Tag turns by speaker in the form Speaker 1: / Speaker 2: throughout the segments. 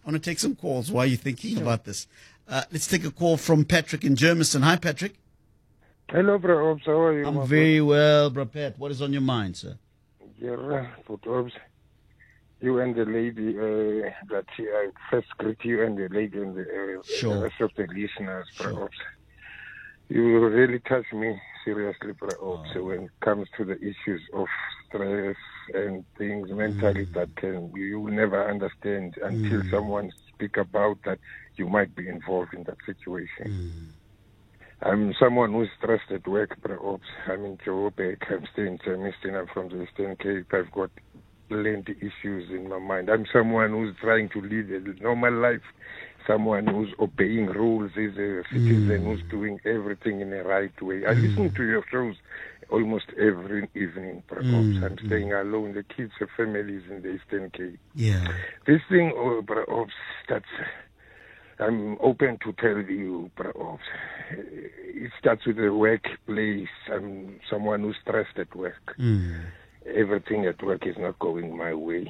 Speaker 1: I want to take some calls while you're thinking about this. Let's take a call from Patrick in Germiston. Hi, Patrick.
Speaker 2: Hello, bro. Obs. How are you?
Speaker 1: I'm very well, bro, Pat. What is on your mind, sir?
Speaker 2: Yeah, but Obs, you and the lady that I first greet you and the lady and the rest of the listeners, bro. Obs. You really touch me seriously, bro. Obs. When it comes to the issues of stress and things mentally that you will never understand until someone speak about that you might be involved in that situation. I'm someone who's stressed at work, bro. I'm in Joburg. I'm staying in Germiston. I'm from the Eastern Cape. I've got plenty issues in my mind. I'm someone who's trying to live a normal life. Someone who's obeying rules, is a citizen who's doing everything in the right way. I listen to your shows almost every evening, bro. I'm staying alone. The kids have families in the Eastern Cape.
Speaker 1: Yeah.
Speaker 2: This thing, bro, that's... I'm open to tell you, bro. It starts with the workplace. I'm someone who's stressed at work. Everything at work is not going my way.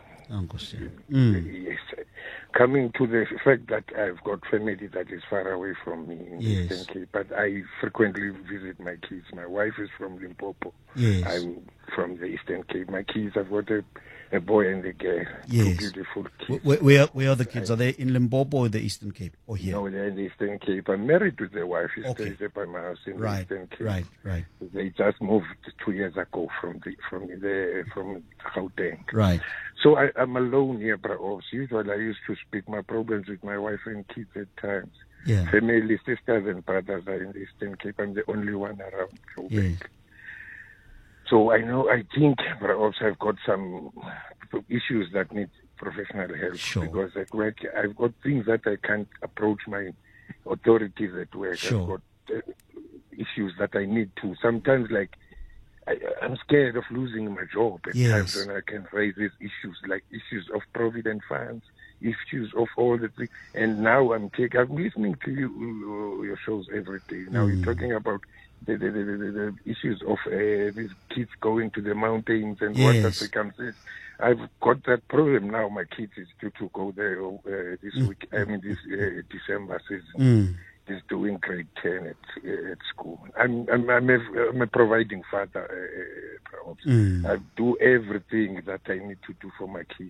Speaker 2: Yes. Coming to the fact that I've got family that is far away from me in the Eastern Cape, but I frequently visit my kids. My wife is from Limpopo. I'm from the Eastern Cape. My kids, I've got a boy and a girl. Two beautiful kids.
Speaker 1: Where are the kids? Are they in Limpopo or the Eastern Cape? Or here?
Speaker 2: No, they're in the Eastern Cape. I'm married to the wife. She stays there by my house in the Eastern Cape.
Speaker 1: Right.
Speaker 2: They just moved 2 years ago from Gauteng.
Speaker 1: Right.
Speaker 2: So I'm alone here, bro. Usually I used to speak my problems with my wife and kids at times.
Speaker 1: Yeah.
Speaker 2: Family, sisters and brothers are in the Eastern Cape. I'm the only one around Joburg. So I think, bro, I've got some issues that need professional help. Because at work, I've got things that I can't approach my authorities at work. I've got issues that I need to. Sometimes, I'm scared of losing my job at times when I can raise these issues, like issues of provident funds, issues of all the things. And now I'm listening to your shows every day. Now you're talking about the issues of these kids going to the mountains and what that becomes this. I've got that problem now. My kids is due to go there this week. This December season. He's doing grade 10 at school. I'm a providing father. I do everything that I need to do for my kids.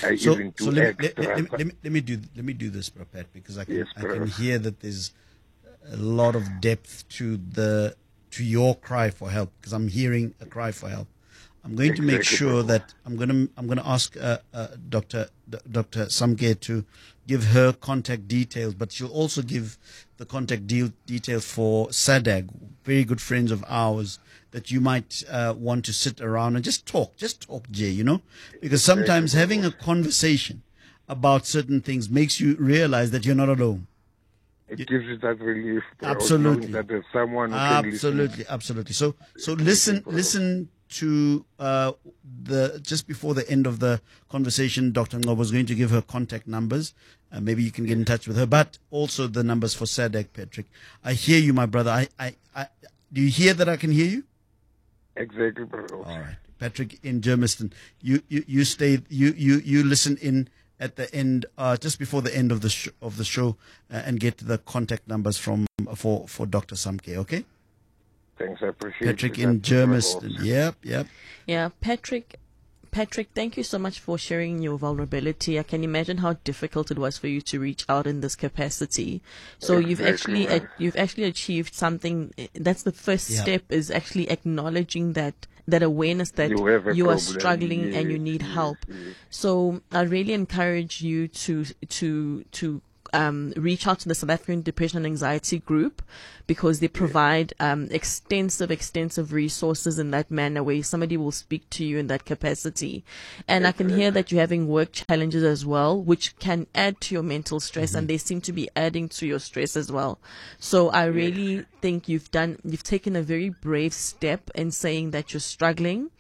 Speaker 1: Let me do this, Bro Pat, because I can hear that there's a lot of depth to your cry for help, because I'm hearing a cry for help. I'm going to make sure that I'm going to ask Dr. Samke to give her contact details, but she'll also give the contact details for SADAG, very good friends of ours that you might want to sit around and just talk, Jay, because sometimes having a conversation about certain things makes you realize that you're not alone.
Speaker 2: It gives you that relief.
Speaker 1: Absolutely.
Speaker 2: That there's someone who can listen.
Speaker 1: Absolutely. So listen to just before the end of the conversation, Dr. Ngobo was going to give her contact numbers. Maybe you can get in touch with her, but also the numbers for SADAG, Patrick. I hear you, my brother. Do you hear that I can hear you?
Speaker 2: Exactly, bro.
Speaker 1: All right. Patrick in Germiston, you stay, you listen in at the end, just before the end of the show, and get the contact numbers for Dr. Samke, okay?
Speaker 2: Thanks, I appreciate it.
Speaker 1: Patrick in Germiston. Yep.
Speaker 3: Yeah, Patrick, thank you so much for sharing your vulnerability. I can imagine how difficult it was for you to reach out in this capacity. So you've actually achieved something. That's the first step, is actually acknowledging that awareness that you are struggling and you need help. So I really encourage you to reach out to the South African Depression and Anxiety Group, because they provide extensive resources in that manner, where somebody will speak to you in that capacity. And I can hear that you're having work challenges as well, which can add to your mental stress, and they seem to be adding to your stress as well. So I really think you've taken a very brave step in saying that you're struggling,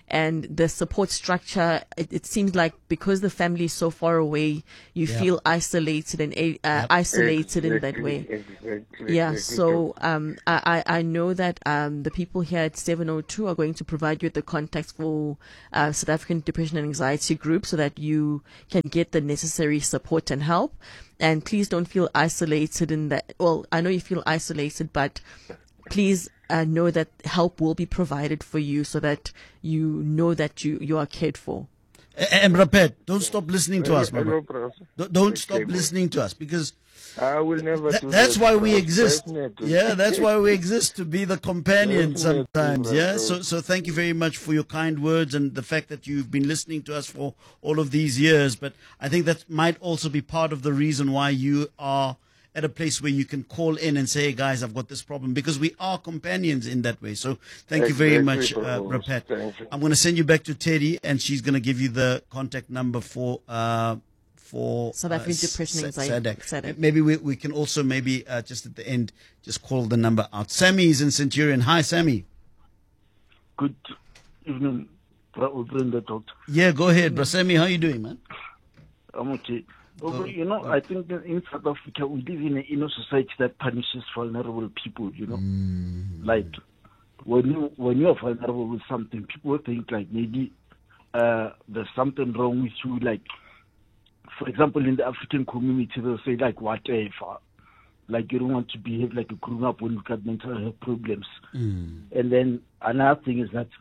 Speaker 3: and the support structure, it seems like because the family is so far away, you feel isolated and isolated in that way.
Speaker 2: Exactly.
Speaker 3: Yeah. So I know that the people here at 702 are going to provide you with the contacts for South African Depression and Anxiety Group so that you can get the necessary support and help. And please don't feel isolated in that. Well, I know you feel isolated, but please know that help will be provided for you so that you know that you are cared for.
Speaker 1: And Rapet, don't stop listening to us, my
Speaker 2: Hello,
Speaker 1: brother.
Speaker 2: bro.
Speaker 1: Don't stop listening to us, because
Speaker 2: I will never do
Speaker 1: that's
Speaker 2: that,
Speaker 1: why
Speaker 2: bro.
Speaker 1: we exist.
Speaker 2: Definitely.
Speaker 1: Yeah, that's why we exist, to be the companion
Speaker 2: Definitely,
Speaker 1: sometimes.
Speaker 2: bro.
Speaker 1: Yeah. So thank you very much for your kind words and the fact that you've been listening to us for all of these years. But I think that might also be part of the reason why you are at a place where you can call in and say, hey, guys, I've got this problem, because we are companions in that way. So thank you very much, Rapet. I'm going to send you back to Teddy, and she's going to give you the contact number for
Speaker 3: South African Depression and Anxiety.
Speaker 1: SADAG. Maybe we can also just at the end just call the number out. Sammy is in Centurion. Hi, Sammy.
Speaker 4: Good evening, Brenda Doctor.
Speaker 1: Yeah, go ahead, bro. Sammy, how you doing, man?
Speaker 4: I'm okay. I think that in South Africa we live in a society that punishes vulnerable people. Like when you are vulnerable with something, people think like maybe there's something wrong with you. Like, for example, in the African community, they'll say like whatever. Like you don't want to behave like a grown up when you got mental health problems. And then another thing is that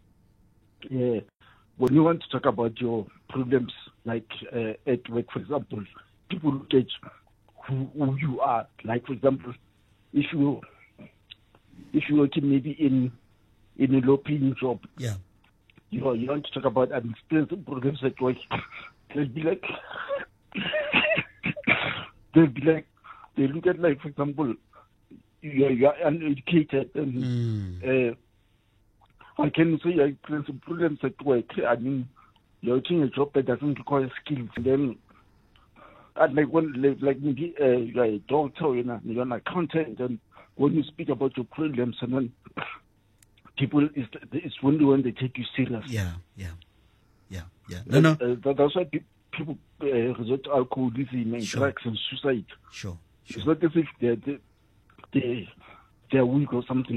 Speaker 4: when you want to talk about your problems, like at work, for example, people look at who you are. Like, for example, if you working maybe in a low-paying job, you want to talk about unexperienced problems at work, they'll they look at, like, for example, you are uneducated and I can say I experience problems at work. I mean, you're doing a job that doesn't require skills. Then, like maybe you're a doctor, you're an accountant, and when you speak about your problems, and then people, it's only when they take you serious.
Speaker 1: Yeah. No.
Speaker 4: That's why people resort to alcoholism and drugs and suicide.
Speaker 1: Sure.
Speaker 4: It's not as if they're weak or something.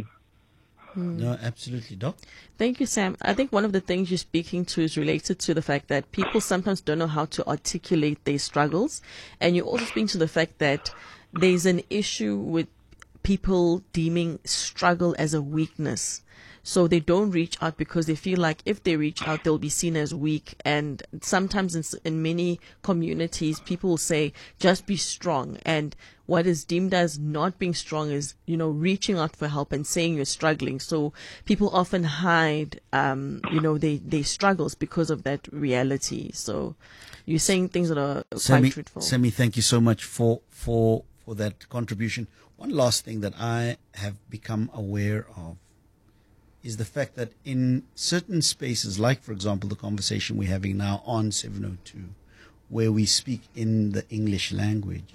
Speaker 1: No, absolutely, Doc.
Speaker 3: Thank you, Sam. I think one of the things you're speaking to is related to the fact that people sometimes don't know how to articulate their struggles. And you're also speaking to the fact that there's an issue with people deeming struggle as a weakness. So they don't reach out because they feel like if they reach out, they'll be seen as weak. And sometimes in many communities, people will say, just be strong. And what is deemed as not being strong is, reaching out for help and saying you're struggling. So people often hide, their struggles because of that reality. So you're saying things that are quite truthful.
Speaker 1: Sammy, thank you so much for that contribution. One last thing that I have become aware of is the fact that in certain spaces, like, for example, the conversation we're having now on 702, where we speak in the English language,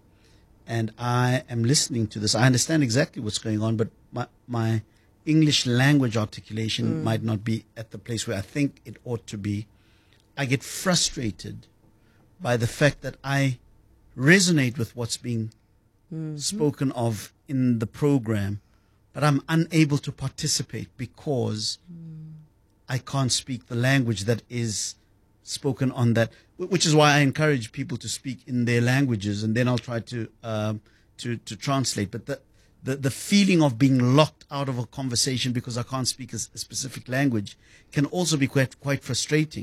Speaker 1: and I am listening to this, I understand exactly what's going on, but my English language articulation might not be at the place where I think it ought to be. I get frustrated by the fact that I resonate with what's being spoken of in the program, but I'm unable to participate because I can't speak the language that is spoken on that, which is why I encourage people to speak in their languages, and then I'll try to translate. But the feeling of being locked out of a conversation because I can't speak a specific language can also be quite frustrating,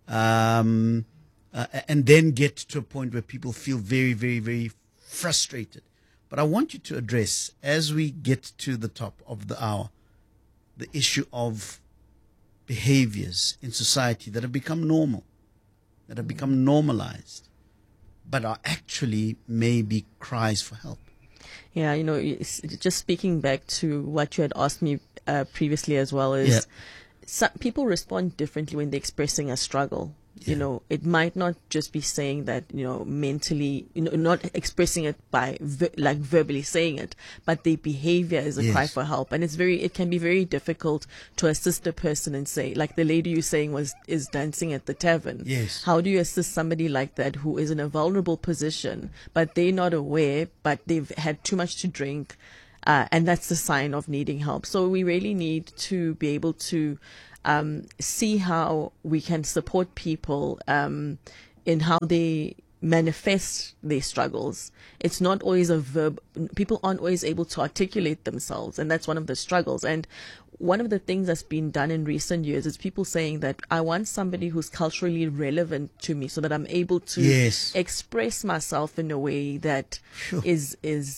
Speaker 1: and then get to a point where people feel very, very, very frustrated. But I want you to address, as we get to the top of the hour, the issue of behaviors in society that have become normal, that have become normalized, but are actually maybe cries for help.
Speaker 3: Yeah, just speaking back to what you had asked me previously as well, is some people respond differently when they're expressing a struggle. You know, it might not just be saying that, mentally, not expressing it by verbally saying it, but the behavior is a cry for help. And it can be very difficult to assist a person and say, like the lady you're saying is dancing at the tavern.
Speaker 1: Yes.
Speaker 3: How do you assist somebody like that who is in a vulnerable position, but they're not aware, but they've had too much to drink, and that's the sign of needing help. So we really need to be able to see how we can support people in how they manifest their struggles. It's not always a verb. People aren't always able to articulate themselves, and that's one of the struggles. And one of the things that's been done in recent years is people saying that I want somebody who's culturally relevant to me so that I'm able to express myself in a way that is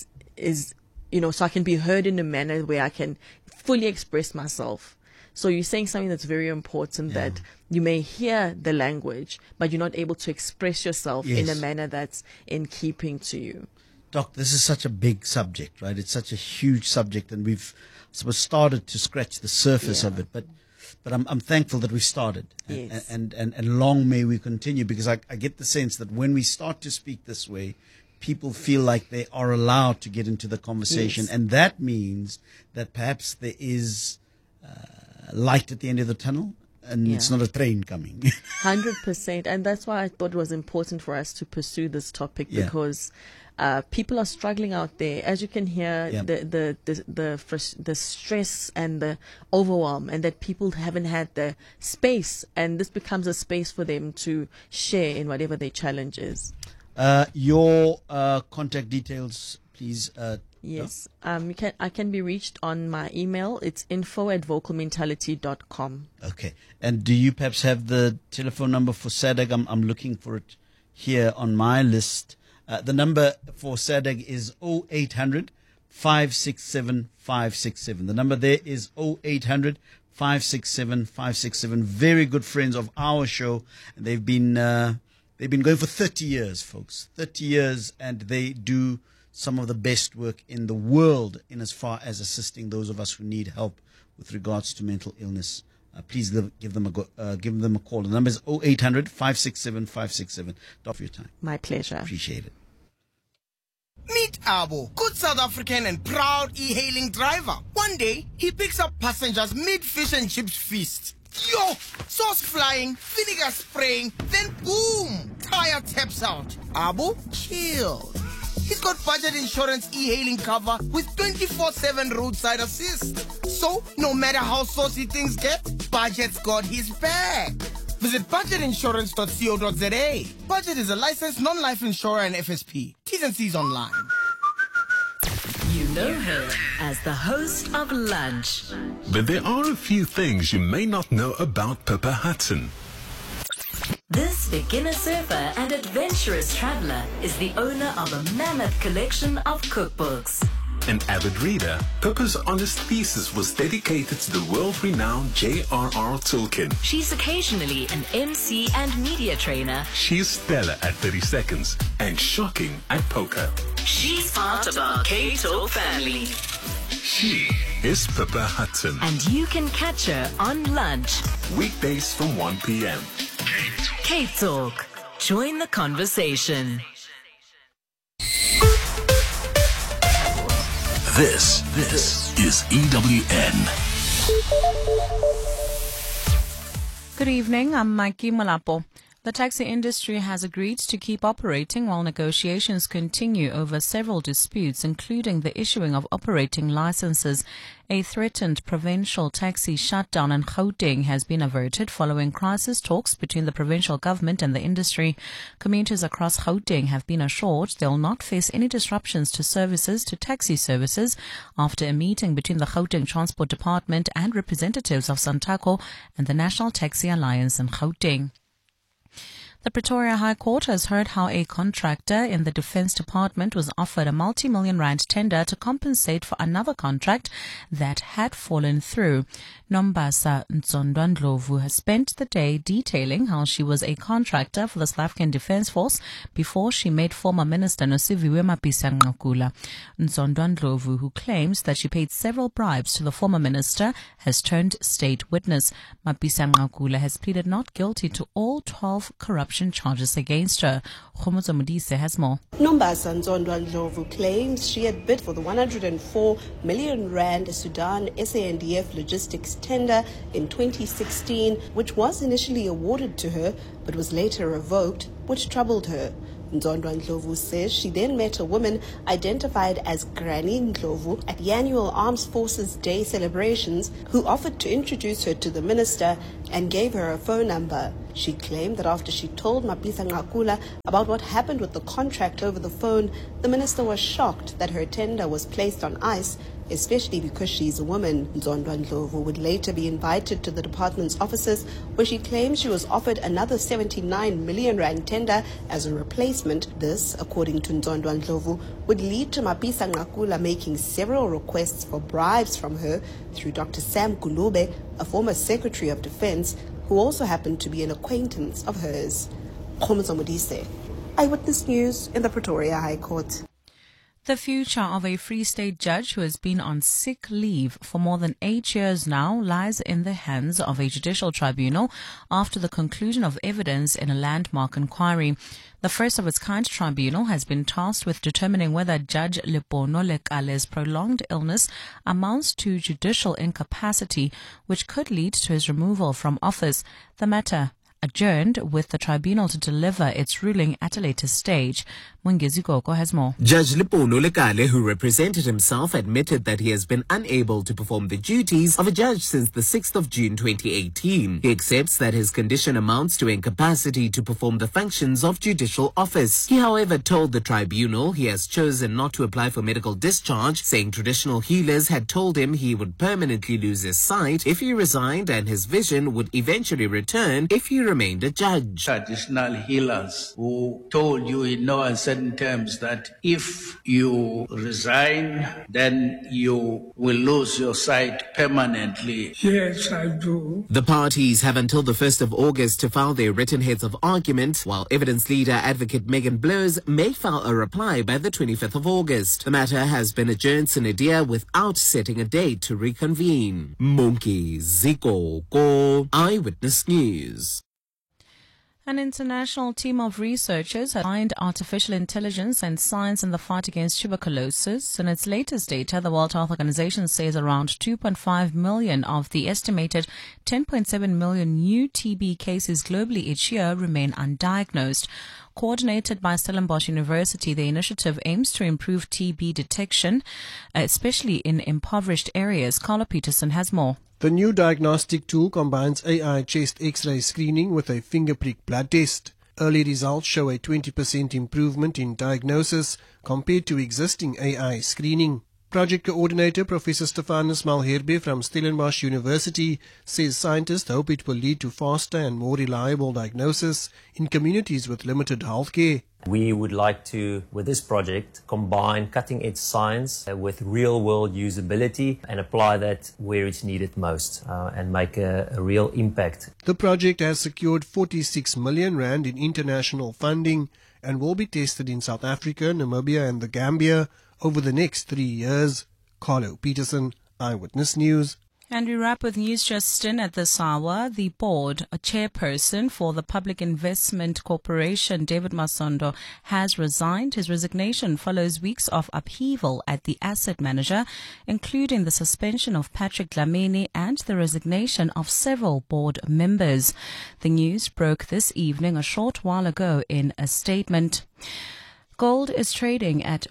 Speaker 3: so I can be heard in a manner where I can fully express myself. So you're saying something that's very important, that you may hear the language, but you're not able to express yourself in a manner that's in keeping to you.
Speaker 1: Doc, this is such a big subject, right? It's such a huge subject, and we've started to scratch the surface of it. But I'm thankful that we started, and long may we continue, because I get the sense that when we start to speak this way, people feel like they are allowed to get into the conversation, and that means that perhaps there is light at the end of the tunnel, and it's not a train coming.
Speaker 3: 100%. And that's why I thought it was important for us to pursue this topic, because people are struggling out there. As you can hear, the stress and the overwhelm, and that people haven't had the space, and this becomes a space for them to share in whatever their challenge is.
Speaker 1: Your contact details, please.
Speaker 3: Yes. I can be reached on my email. It's info@vocalmentality.com.
Speaker 1: Okay. And do you perhaps have the telephone number for SADAG? I'm looking for it here on my list. The number for SADAG is 0800 567 567. The number there is 0800 567 567. Very good friends of our show. And they've been going for 30 years, folks. 30 years, and they do some of the best work in the world in as far as assisting those of us who need help with regards to mental illness. Please give them a call. The number is 0800 567 567. Stop for your time.
Speaker 3: My pleasure.
Speaker 1: Appreciate it.
Speaker 5: Meet Abo, good South African and proud e-hailing driver. One day, he picks up passengers mid-fish and chips feast. Yo! Sauce flying, vinegar spraying, then boom! Tire taps out. Abo, chill. He's got budget insurance e-hailing cover with 24/7 roadside assist. So, no matter how saucy things get, Budget's got his back. Visit budgetinsurance.co.za. Budget is a licensed non-life insurer and FSP. T's and C's online.
Speaker 6: You know her as the host of Lunch.
Speaker 7: But there are a few things you may not know about Pippa Hudson.
Speaker 6: This beginner surfer and adventurous traveler is the owner of a mammoth collection of cookbooks.
Speaker 7: An avid reader, Pippa's honest thesis was dedicated to the world-renowned J.R.R. Tolkien.
Speaker 6: She's occasionally an MC and media trainer.
Speaker 7: She's stellar at 30 seconds and shocking at poker.
Speaker 6: She's part of our K-Talk family.
Speaker 7: She is Pippa Hudson.
Speaker 6: And you can catch her on Lunch.
Speaker 7: Weekdays from 1 p.m.
Speaker 6: K-Talk. Join the conversation.
Speaker 8: This is EWN.
Speaker 9: Good evening, I'm Mikey Malapo. The taxi industry has agreed to keep operating while negotiations continue over several disputes, including the issuing of operating licenses. A threatened provincial taxi shutdown in Gauteng has been averted following crisis talks between the provincial government and the industry. Commuters across Gauteng have been assured they will not face any disruptions to taxi services after a meeting between the Gauteng Transport Department and representatives of Santaco and the National Taxi Alliance in Gauteng. The Pretoria High Court has heard how a contractor in the Defence Department was offered a multi-million rand tender to compensate for another contract that had fallen through. Nombasa Ntsondwandlovu has spent the day detailing how she was a contractor for the South African Defence Force before she met former Minister Nosiviwe Mapisa-Nqakula. Ntsondwandlovu, who claims that she paid several bribes to the former minister, has turned state witness. Mapisa-Nqakula has pleaded not guilty to all 12 corruption charges against her. Khomotso Modise has more.
Speaker 10: Nombasa Ntsondwandlovu claims she had bid for the 104 million rand Sudan SANDF logistics tender in 2016, which was initially awarded to her but was later revoked, which troubled her. Ntsondwandlovu says she then met a woman identified as Granny Ndlovu at the annual Armed Forces Day celebrations who offered to introduce her to the minister and gave her a phone number. She claimed that after she told Mapisa-Nqakula about what happened with the contract over the phone, the minister was shocked that her tender was placed on ice, especially because she's a woman. Ntsondwandlovu would later be invited to the department's offices, where she claims she was offered another 79 million rand tender as a replacement. This, according to Ntsondwandlovu, would lead to Mapisa-Nqakula making several requests for bribes from her through Dr. Sam Gulube, a former Secretary of Defence, who also happened to be an acquaintance of hers. Khomotso Modise, Eyewitness News in the Pretoria High Court.
Speaker 9: The future of a Free State judge who has been on sick leave for more than 8 years now lies in the hands of a judicial tribunal after the conclusion of evidence in a landmark inquiry. The first of its kind tribunal has been tasked with determining whether Judge Lepono Lekale's prolonged illness amounts to judicial incapacity, which could lead to his removal from office. The matter adjourned with the tribunal to deliver its ruling at a later stage. Mungezi Gogo has more.
Speaker 11: Judge Lepono Lekale, who represented himself, admitted that he has been unable to perform the duties of a judge since the 6th of June 2018. He accepts that his condition amounts to incapacity to perform the functions of judicial office. He, however, told the tribunal he has chosen not to apply for medical discharge, saying traditional healers had told him he would permanently lose his sight if he resigned and his vision would eventually return if he remained a judge.
Speaker 12: Traditional healers who told you in no uncertain terms that if you resign, then you will lose your sight permanently.
Speaker 13: Yes, I do.
Speaker 11: The parties have until the 1st of August to file their written heads of argument, while evidence leader advocate Megan Blows may file a reply by the 25th of August. The matter has been adjourned sine die without setting a date to reconvene. Monkey Ziko Go, Eyewitness News.
Speaker 9: An international team of researchers has aligned artificial intelligence and science in the fight against tuberculosis. In its latest data, the World Health Organization says around 2.5 million of the estimated 10.7 million new TB cases globally each year remain undiagnosed. Coordinated by Stellenbosch University, the initiative aims to improve TB detection, especially in impoverished areas. Carla Peterson has more.
Speaker 14: The new diagnostic tool combines AI chest X-ray screening with a finger prick blood test. Early results show a 20% improvement in diagnosis compared to existing AI screening. Project coordinator Professor Stefanus Malherbe from Stellenbosch University says scientists hope it will lead to faster and more reliable diagnosis in communities with limited healthcare.
Speaker 15: We would like to, with this project, combine cutting-edge science with real-world usability and apply that where it's needed most and make a real impact.
Speaker 14: The project has secured 46 million rand in international funding and will be tested in South Africa, Namibia and the Gambia over the next 3 years. Carlo Peterson, Eyewitness News.
Speaker 9: And we wrap with news just in at this hour. The board, a chairperson for the Public Investment Corporation, David Masondo, has resigned. His resignation follows weeks of upheaval at the asset manager, including the suspension of Patrick Dlamini and the resignation of several board members. The news broke this evening a short while ago in a statement. Gold is trading at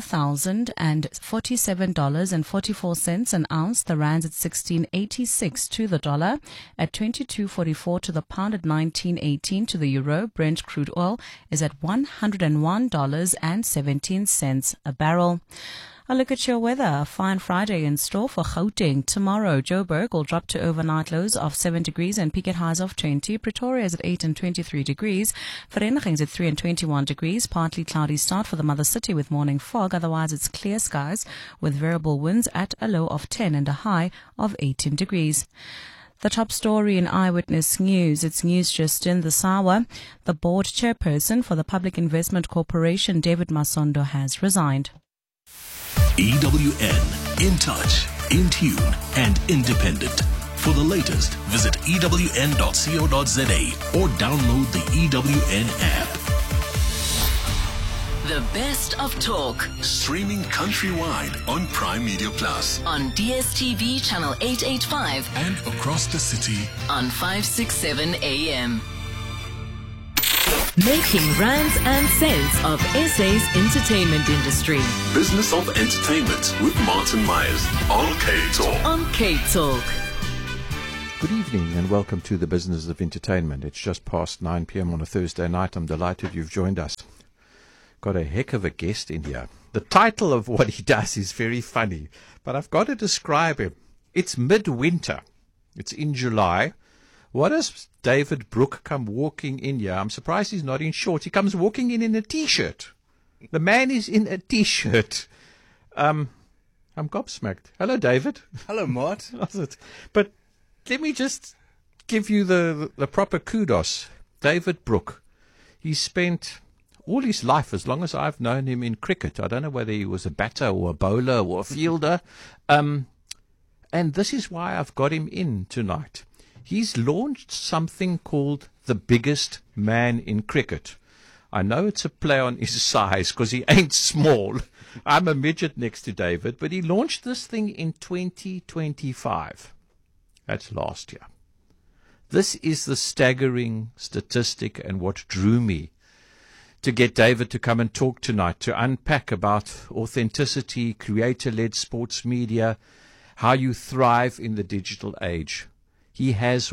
Speaker 9: $4,047.44 an ounce. The rand's at 16.86 to the dollar, at 22.44 to the pound, at 19.18 to the euro. Brent crude oil is at $101.17 a barrel. A look at your weather. A fine Friday in store for Gauteng. Tomorrow, Joburg will drop to overnight lows of 7 degrees and peak at highs of 20. Pretoria is at 8 and 23 degrees. Vereeniging is at 3 and 21 degrees. Partly cloudy start for the mother city with morning fog. Otherwise, it's clear skies with variable winds at a low of 10 and a high of 18 degrees. The top story in Eyewitness News. It's news just in this hour. The board chairperson for the Public Investment Corporation, David Masondo, has resigned.
Speaker 8: EWN, in touch, in tune, and independent. For the latest, visit ewn.co.za or download the EWN app.
Speaker 6: The best of talk.
Speaker 8: Streaming countrywide on Prime Media Plus.
Speaker 6: On DSTV channel 885.
Speaker 8: And across the city
Speaker 6: on 567 AM. Making rands and cents of SA's entertainment industry.
Speaker 7: Business of Entertainment with Martin Myers on K-Talk.
Speaker 6: On K-Talk.
Speaker 13: Good evening and welcome to the Business of Entertainment. It's just past 9 p.m. on a Thursday night. I'm delighted you've joined us. Got a heck of a guest in here. The title of what he does is very funny, but I've got to describe him. It's midwinter. It's in July. What does David Brook come walking in here? I'm surprised he's not in shorts. He comes walking in a T-shirt. The man is in a T-shirt. I'm gobsmacked. Hello, David.
Speaker 16: Hello, Mart.
Speaker 13: But let me just give you the proper kudos. David Brook. He spent all his life, as long as I've known him, in cricket. I don't know whether he was a batter or a bowler or a fielder. And this is why I've got him in tonight. He's launched something called the biggest man in cricket. I know it's a play on his size because he ain't small. I'm a midget next to David, but he launched this thing in 2025. That's last year. This is the staggering statistic and what drew me to get David to come and talk tonight, to unpack about authenticity, creator-led sports media, how you thrive in the digital age. He has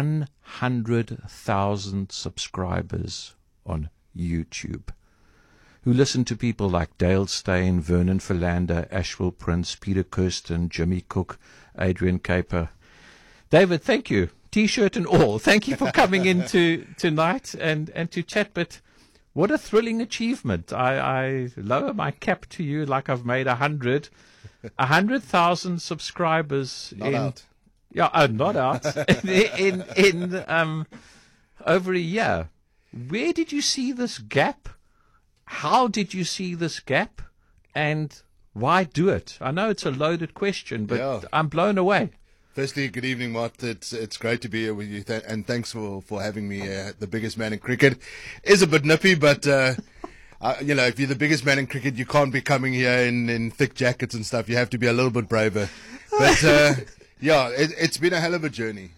Speaker 13: 100,000 subscribers on YouTube who listen to people like Dale Steyn, Vernon Philander, Ashwell Prince, Peter Kirsten, Jimmy Cook, Adrian Caper. David, thank you. T-shirt and all. Thank you for coming in tonight and to chat. But what a thrilling achievement. I lower my cap to you like I've made 100,000 subscribers.
Speaker 16: Not out.
Speaker 13: Yeah, not out. in over a year. Where did you see this gap? How did you see this gap? And why do it? I know it's a loaded question, but I'm blown away.
Speaker 16: Firstly, good evening, Mart. It's great to be here with you, and thanks for having me. The biggest man in cricket is a bit nippy, but if you're the biggest man in cricket, you can't be coming here in thick jackets and stuff. You have to be a little bit braver. But it's been a hell of a journey.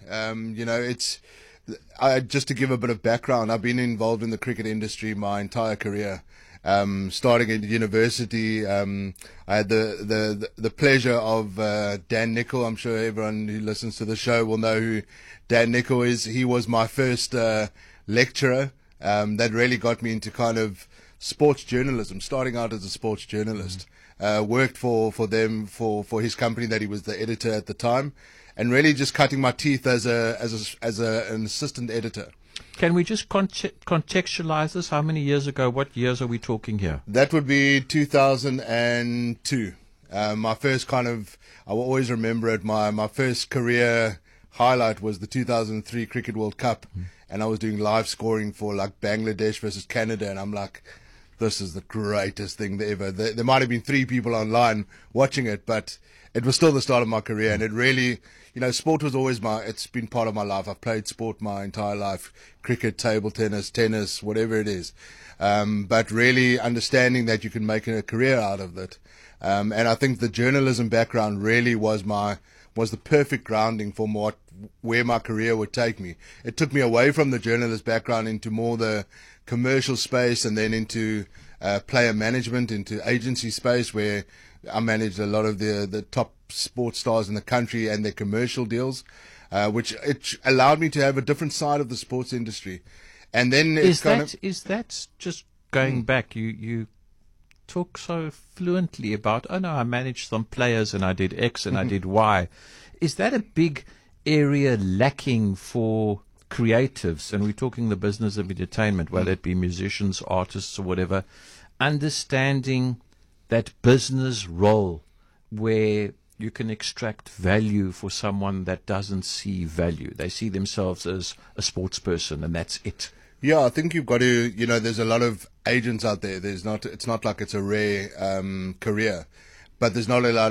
Speaker 16: Just to give a bit of background, I've been involved in the cricket industry my entire career. Starting at university, I had the pleasure of Dan Nicol. I'm sure everyone who listens to the show will know who Dan Nicol is. He was my first lecturer. That really got me into kind of sports journalism, starting out as a sports journalist. Worked for his company that he was the editor at the time, and really just cutting my teeth as an assistant editor.
Speaker 13: Can we just contextualize this? How many years ago? What years are we talking here?
Speaker 16: That would be 2002. My first I will always remember it. My first career highlight was the 2003 Cricket World Cup, and I was doing live scoring for like Bangladesh versus Canada, and I'm like, this is the greatest thing ever. There might have been 3 people online watching it, but it was still the start of my career, and it really, sport was always it's been part of my life. I've played sport my entire life, cricket, table tennis, whatever it is. But really understanding that you can make a career out of it. And I think the journalism background really was the perfect grounding for where my career would take me. It took me away from the journalist background into more the commercial space, and then into player management, into agency space, where I managed a lot of the top sports stars in the country and their commercial deals, which it allowed me to have a different side of the sports industry. And then
Speaker 13: is that just going back? You talk so fluently about, oh no, I managed some players and I did X and I did Y. Is that a big area lacking for creatives? And we're talking the business of entertainment, whether it be musicians, artists, or whatever, understanding that business role where you can extract value for someone that doesn't see value. They see themselves as a sports person and that's it.
Speaker 16: Yeah, I think you've got to, there's a lot of agents out there. It's not like it's a rare career, but there's not a lot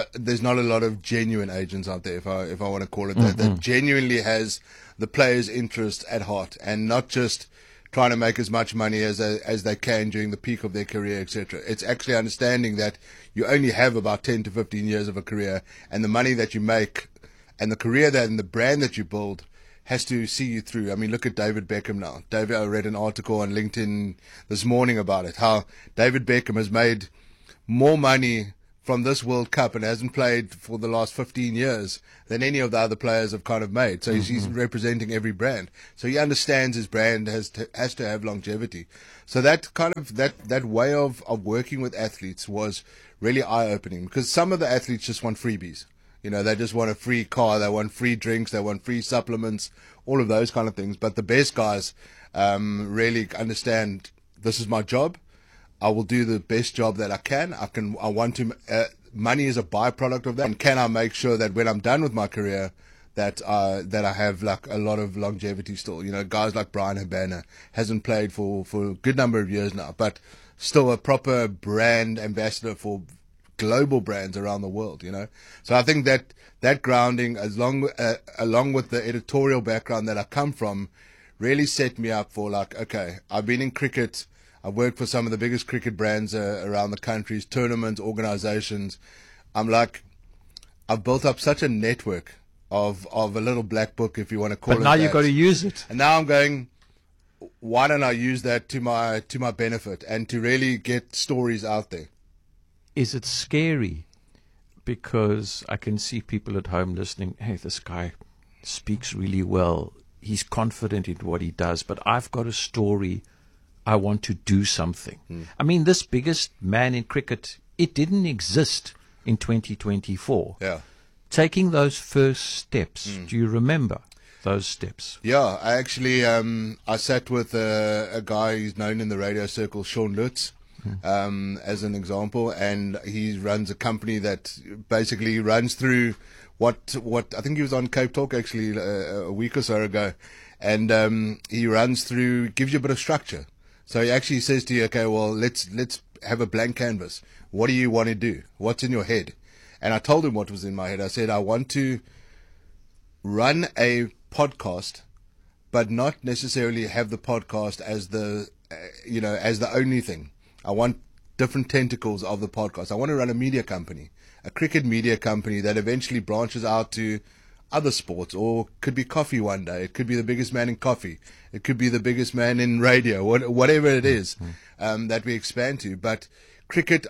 Speaker 16: of genuine agents out there, if I want to call it that genuinely has the player's interest at heart and not just trying to make as much money as they can during the peak of their career, etc. It's actually understanding that you only have about 10 to 15 years of a career, and the money that you make and the career and the brand that you build has to see you through. I mean, look at David Beckham now. I read an article on LinkedIn this morning about it, how David Beckham has made more money from this World Cup and hasn't played for the last 15 years than any of the other players have kind of made. So he's representing every brand. So he understands his brand has to have longevity. So that kind of, that way of working with athletes was really eye-opening, because some of the athletes just want freebies. They just want a free car, they want free drinks, they want free supplements, all of those kind of things. But the best guys really understand, this is my job. I will do the best job that I can. I want to, money is a byproduct of that. And can I make sure that when I'm done with my career, that I have like a lot of longevity still? Guys like Brian Habana hasn't played for a good number of years now, but still a proper brand ambassador for global brands around the world, So I think that grounding, along with the editorial background that I come from, really set me up for like, okay, I've been in cricket. I've worked for some of the biggest cricket brands around the countries, tournaments, organizations. I've built up such a network of a little black book, if you want to call it that.
Speaker 13: But now you've got to use it.
Speaker 16: And now I'm going, why don't I use that to my benefit and to really get stories out there?
Speaker 13: Is it scary? Because I can see people at home listening, hey, this guy speaks really well. He's confident in what he does, but I've got a story. I want to do something. I mean, this biggest man in cricket, it didn't exist in 2024.
Speaker 16: Yeah.
Speaker 13: Taking those first steps, do you remember those steps?
Speaker 16: Yeah, I actually, I sat with a guy who's known in the radio circle, Sean Lutz, as an example, and he runs a company that basically runs through what I think he was on Cape Talk actually a week or so ago, and he runs through, gives you a bit of structure. So he actually says to you, okay, well, let's have a blank canvas. What do you want to do? What's in your head? And I told him what was in my head. I said, I want to run a podcast, but not necessarily have the podcast as as the only thing. I want different tentacles of the podcast. I want to run a media company, a cricket media company that eventually branches out to other sports, or could be coffee one day. It could be the biggest man in coffee. It could be the biggest man in radio, whatever it is that we expand to. But cricket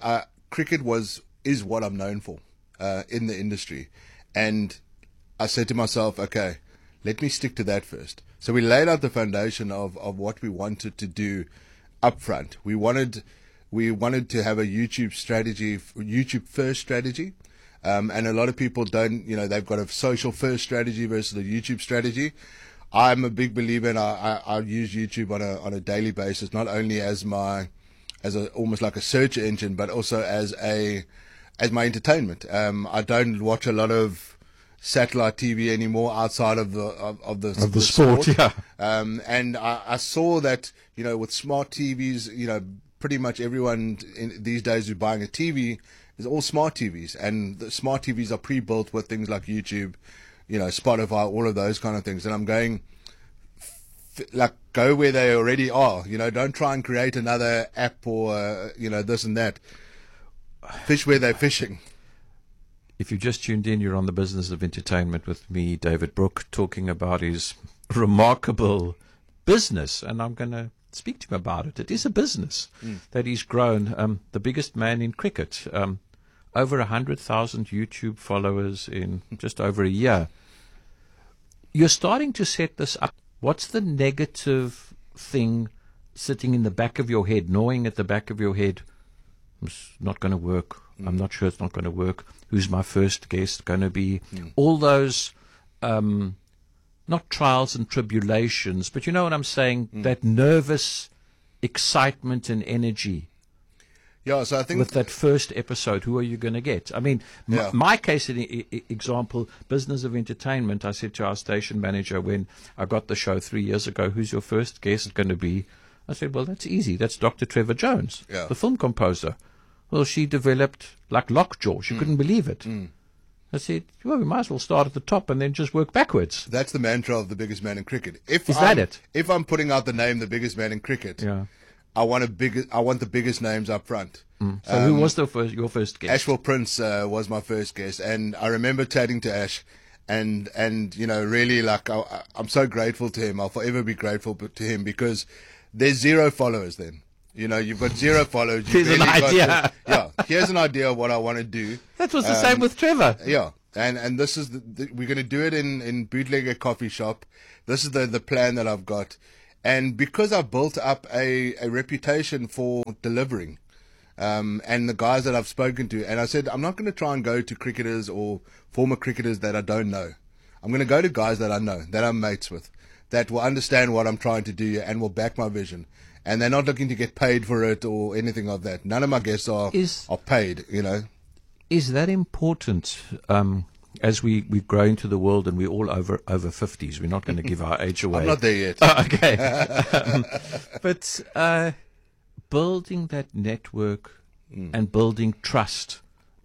Speaker 16: is what I'm known for in the industry. And I said to myself, okay, let me stick to that first. So we laid out the foundation of what we wanted to do up front. We wanted to have a YouTube strategy, YouTube first strategy. And a lot of people don't, they've got a social first strategy versus a YouTube strategy. I'm a big believer, and I use YouTube on a daily basis, not only as almost like a search engine, but also as my entertainment. I don't watch a lot of satellite TV anymore outside of the
Speaker 13: sport. Yeah.
Speaker 16: And I saw that, with smart TVs, pretty much everyone these days who's buying a TV is all smart TVs, and the smart TVs are pre-built with things like YouTube, Spotify, all of those kind of things. And I'm going, go where they already are. Don't try and create another app or this and that. Fish where they're fishing.
Speaker 13: If you just tuned in, you're on the Business of Entertainment with me, David Brook, talking about his remarkable business, and I'm going to speak to him about it. It is a business that he's grown. The biggest man in cricket, over 100,000 YouTube followers in just over a year. You're starting to set this up. What's the negative thing sitting in the back of your head, gnawing at the back of your head? It's not going to work. I'm not sure it's not going to work. Who's my first guest going to be? All those, not trials and tribulations, but you know what I'm saying? That nervous excitement and energy.
Speaker 16: Yeah, so I think
Speaker 13: with that first episode, who are you going to get? I mean, my case example, Business of Entertainment, I said to our station manager when I got the show 3 years ago, who's your first guest going to be? I said, well, that's easy. That's Dr. Trevor Jones, the film composer. Well, she developed like lockjaw. She couldn't believe it. I said, well, we might as well start at the top and then just work backwards.
Speaker 16: That's the mantra of the biggest man in cricket. Is
Speaker 13: that it?
Speaker 16: If I'm putting out the name, the biggest man in cricket, I want the biggest names up front.
Speaker 13: So who was your first guest?
Speaker 16: Ashwell Prince was my first guest, and I remember chatting to Ash, and you know, really like I'm so grateful to him. I'll forever be grateful to him because there's 0 followers then. You know, you've got 0 followers.
Speaker 13: Here's an idea.
Speaker 16: Here's an idea of what I want to do.
Speaker 13: That was the same with Trevor.
Speaker 16: Yeah, and this is we're going to do it in Bootlegger Coffee Shop. This is the plan that I've got. And because I've built up a reputation for delivering, and the guys that I've spoken to, and I said, I'm not going to try and go to cricketers or former cricketers that I don't know. I'm going to go to guys that I know, that I'm mates with, that will understand what I'm trying to do and will back my vision. And they're not looking to get paid for it or anything of that. None of my guests are paid, you know.
Speaker 13: Is that important? As we grow into the world and we're all over 50s, we're not going to give our age away.
Speaker 16: I'm not there yet.
Speaker 13: Okay. But building that network and building trust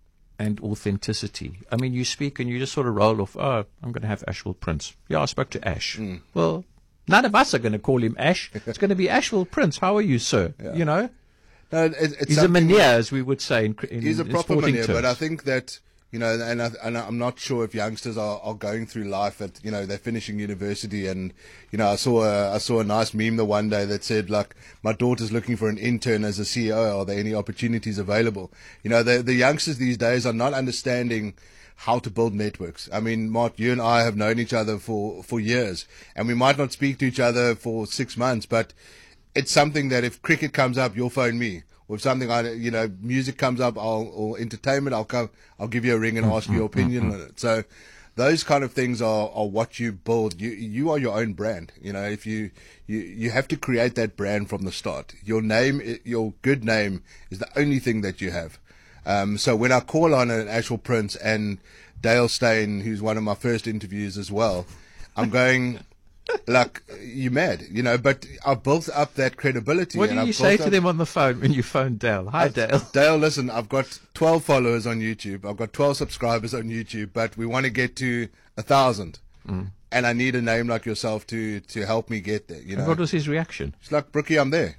Speaker 13: and authenticity. I mean, you speak and you just sort of roll off, oh, I'm going to have Ashwell Prince. Yeah, I spoke to Ash. Well, none of us are going to call him Ash. It's going to be Ashwell Prince. How are you, sir? You know?
Speaker 16: No,
Speaker 13: he's a manier, as we would say in
Speaker 16: he's a proper manier,
Speaker 13: terms.
Speaker 16: but I think that, you know, and I'm not sure if youngsters are going through life at, you know, they're finishing university, and, you know, I saw a nice meme the one day that said, like, my daughter's looking for an intern as a CEO. Are there any opportunities available? You know, the youngsters these days are not understanding how to build networks. I mean, Mark, you and I have known each other for years, and we might not speak to each other for 6 months, but it's something that if cricket comes up, you'll phone me. Or if something, you know, music comes up, or entertainment, I'll give you a ring and ask your opinion on it. So those kind of things are what you build. You are your own brand. You know, if you have to create that brand from the start. Your name, your good name is the only thing that you have. So when I call on an Ashwell Prince and Dale Steyn, who's one of my first interviews as well, I'm going, like, you're mad, you know, but I've built up that credibility.
Speaker 13: What do you say to them on the phone when you phone Dale? Hi, Dale.
Speaker 16: Dale, listen, I've got 12 followers on YouTube. I've got 12 subscribers on YouTube, but we want to get to 1,000. And I need a name like yourself to help me get there, you know.
Speaker 13: And what was his reaction?
Speaker 16: It's like, Brookie, I'm there.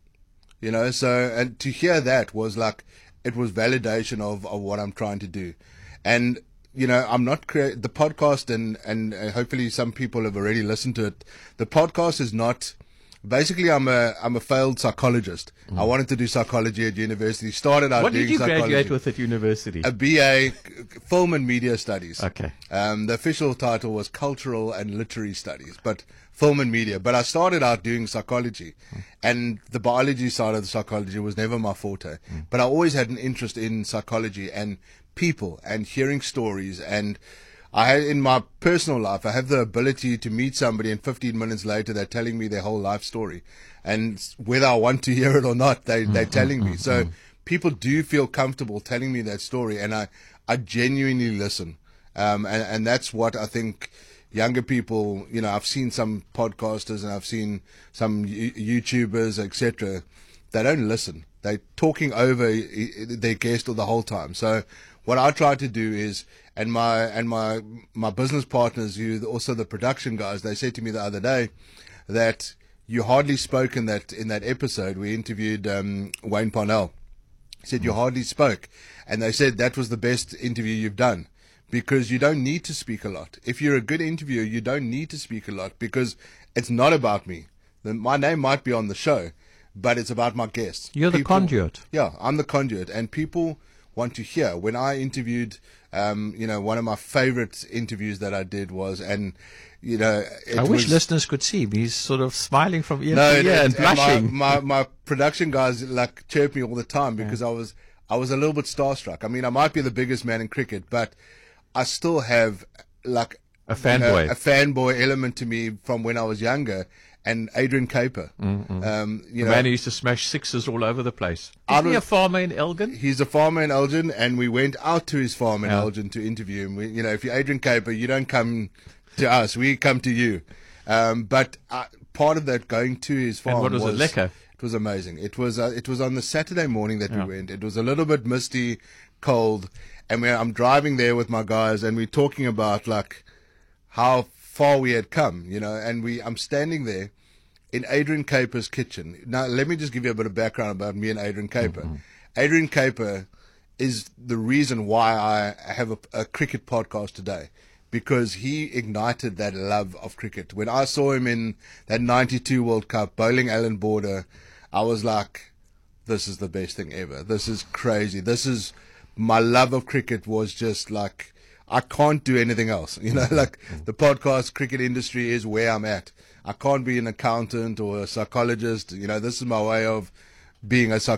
Speaker 16: You know, so, and to hear that was like, it was validation of what I'm trying to do. And, you know, I'm not the podcast, and hopefully some people have already listened to it. The podcast is not, basically I'm a failed psychologist. I wanted to do psychology at university. Started out doing psychology.
Speaker 13: What did you graduate with at university?
Speaker 16: A BA, Film and Media Studies.
Speaker 13: Okay.
Speaker 16: The official title was Cultural and Literary Studies, but Film and Media. But I started out doing psychology, and the biology side of the psychology was never my forte. But I always had an interest in psychology and people and hearing stories. And I had, in my personal life, I have the ability to meet somebody and 15 minutes later they're telling me their whole life story. And whether I want to hear it or not, they're telling me. So people do feel comfortable telling me that story, and I genuinely listen. And that's what I think younger people, you know, I've seen some podcasters and I've seen some YouTubers, etc. They don't listen. They're talking over their guest the whole time. So what I try to do is, and my business partners, who also the production guys, they said to me the other day that you hardly spoke in that episode. We interviewed Wayne Parnell. He said you hardly spoke, and they said that was the best interview you've done, because you don't need to speak a lot. If you're a good interviewer, you don't need to speak a lot, because it's not about me. My name might be on the show, but it's about my guests.
Speaker 13: You're the conduit.
Speaker 16: Yeah, I'm the conduit, and people want to hear. When I interviewed, one of my favorite interviews that I did was, and
Speaker 13: I wish listeners could see me. He's sort of smiling from ear to ear and blushing.
Speaker 16: My production guys chirp me all the time because I was a little bit starstruck. I mean, I might be the biggest man in cricket, but I still have
Speaker 13: a fanboy,
Speaker 16: a fanboy element to me from when I was younger. And Adrian Caper,
Speaker 13: the man who used to smash sixes all over the place. Is he a farmer in Elgin?
Speaker 16: He's a farmer in Elgin, and we went out to his farm in Elgin to interview him. If you're Adrian Caper, you don't come to us; we come to you. But part of that going to his farm
Speaker 13: was it? Lekker?
Speaker 16: It was amazing. It was on the Saturday morning that we went. It was a little bit misty, cold, and I'm driving there with my guys, and we're talking about how far we had come, and I'm standing there in Adrian Caper's kitchen. Now, let me just give you a bit of background about me and Adrian Caper. Mm-hmm. Adrian Caper is the reason why I have a cricket podcast today, because he ignited that love of cricket. When I saw him in that 92 World Cup bowling Alan Border, I was like, this is the best thing ever. This is crazy. My love of cricket was just I can't do anything else. The podcast cricket industry is where I'm at. I can't be an accountant or a psychologist. This is my way of being a